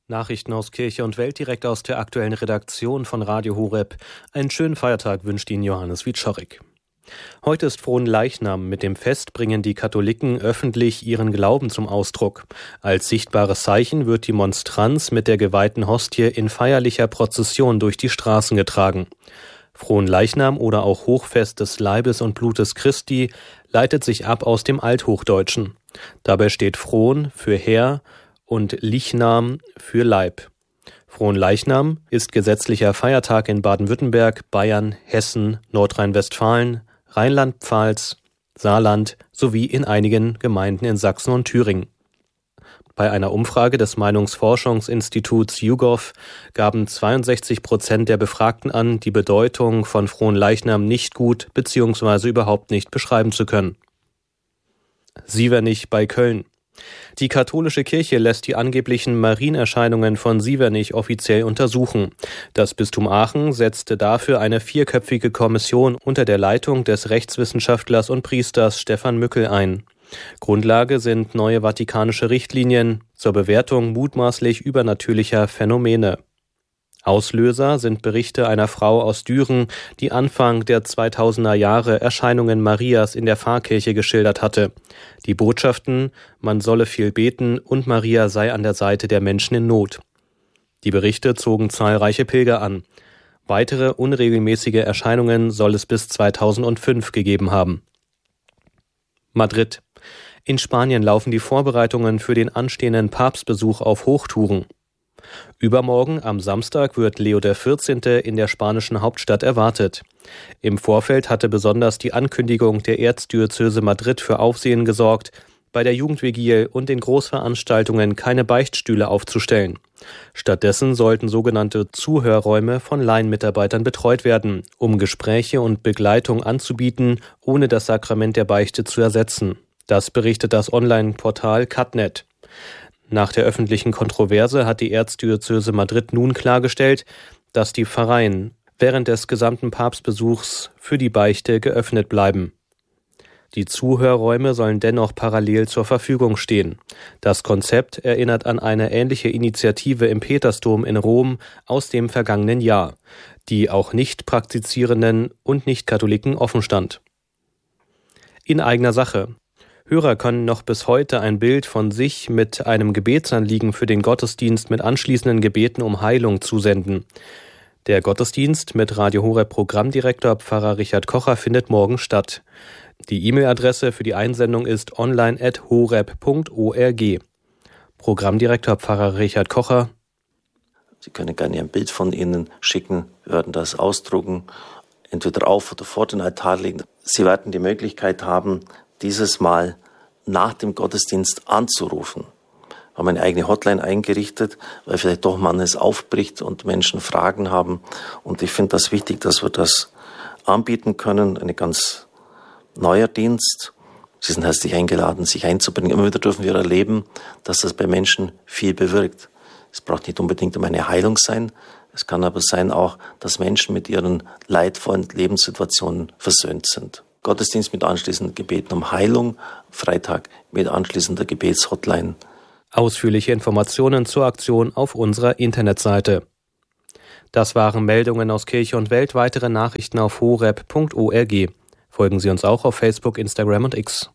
Nachrichten aus Kirche und Welt direkt aus der aktuellen Redaktion von Radio Horeb. Einen schönen Feiertag wünscht Ihnen Johannes Wieczorek. Heute ist Fronleichnam. Mit dem Fest bringen die Katholiken öffentlich ihren Glauben zum Ausdruck. Als sichtbares Zeichen wird die Monstranz mit der geweihten Hostie in feierlicher Prozession durch die Straßen getragen. Fronleichnam oder auch Hochfest des Leibes und Blutes Christi leitet sich ab aus dem Althochdeutschen. Dabei steht Fron für Herr und Lichnam für Leib. Fronleichnam ist gesetzlicher Feiertag in Baden-Württemberg, Bayern, Hessen, Nordrhein-Westfalen, Rheinland-Pfalz, Saarland sowie in einigen Gemeinden in Sachsen und Thüringen. Bei einer Umfrage des Meinungsforschungsinstituts YouGov gaben 62% der Befragten an, die Bedeutung von Fronleichnam nicht gut bzw. überhaupt nicht beschreiben zu können. Sievernich bei Köln. Die katholische Kirche lässt die angeblichen Marienerscheinungen von Sievernich offiziell untersuchen. Das Bistum Aachen setzte dafür eine 4-köpfige Kommission unter der Leitung des Rechtswissenschaftlers und Priesters Stefan Mückel ein. Grundlage sind neue vatikanische Richtlinien zur Bewertung mutmaßlich übernatürlicher Phänomene. Auslöser sind Berichte einer Frau aus Düren, die Anfang der 2000er Jahre Erscheinungen Marias in der Pfarrkirche geschildert hatte. Die Botschaften, man solle viel beten und Maria sei an der Seite der Menschen in Not. Die Berichte zogen zahlreiche Pilger an. Weitere unregelmäßige Erscheinungen soll es bis 2005 gegeben haben. Madrid. In Spanien laufen die Vorbereitungen für den anstehenden Papstbesuch auf Hochtouren. Übermorgen am Samstag wird Leo XIV. In der spanischen Hauptstadt erwartet. Im Vorfeld hatte besonders die Ankündigung der Erzdiözese Madrid für Aufsehen gesorgt, bei der Jugendvigilie und den Großveranstaltungen keine Beichtstühle aufzustellen. Stattdessen sollten sogenannte Zuhörräume von Laienmitarbeitern betreut werden, um Gespräche und Begleitung anzubieten, ohne das Sakrament der Beichte zu ersetzen. Das berichtet das Online-Portal Catnet. Nach der öffentlichen Kontroverse hat die Erzdiözese Madrid nun klargestellt, dass die Pfarreien während des gesamten Papstbesuchs für die Beichte geöffnet bleiben. Die Zuhörräume sollen dennoch parallel zur Verfügung stehen. Das Konzept erinnert an eine ähnliche Initiative im Petersdom in Rom aus dem vergangenen Jahr, die auch nicht praktizierenden und Nicht-Katholiken offenstand. In eigener Sache. Hörer können noch bis heute ein Bild von sich mit einem Gebetsanliegen für den Gottesdienst mit anschließenden Gebeten um Heilung zusenden. Der Gottesdienst mit Radio Horeb Programmdirektor Pfarrer Richard Kocher findet morgen statt. Die E-Mail-Adresse für die Einsendung ist online@horeb.org. Programmdirektor Pfarrer Richard Kocher. Sie können gerne ein Bild von Ihnen schicken, wir werden das ausdrucken, entweder auf oder vor den Altar legen. Sie werden die Möglichkeit haben, dieses Mal nach dem Gottesdienst anzurufen. Wir haben eine eigene Hotline eingerichtet, weil vielleicht doch manches aufbricht und Menschen Fragen haben. Und ich finde das wichtig, dass wir das anbieten können. Ein ganz neuer Dienst. Sie sind herzlich eingeladen, sich einzubringen. Immer wieder dürfen wir erleben, dass das bei Menschen viel bewirkt. Es braucht nicht unbedingt um eine Heilung sein. Es kann aber sein auch, dass Menschen mit ihren leidvollen Lebenssituationen versöhnt sind. Gottesdienst mit anschließenden Gebeten um Heilung, Freitag mit anschließender Gebetshotline. Ausführliche Informationen zur Aktion auf unserer Internetseite. Das waren Meldungen aus Kirche und Welt. Weitere Nachrichten auf horeb.org. Folgen Sie uns auch auf Facebook, Instagram und X.